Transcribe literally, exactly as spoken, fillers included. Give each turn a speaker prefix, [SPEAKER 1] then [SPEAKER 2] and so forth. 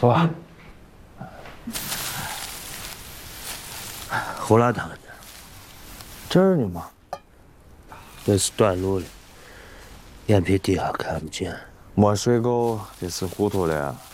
[SPEAKER 1] 哇，
[SPEAKER 2] 胡辣汤的，
[SPEAKER 1] 这儿呢吗？
[SPEAKER 2] 那是短路了，眼皮底下看不见。
[SPEAKER 1] 没睡够，这是糊涂了。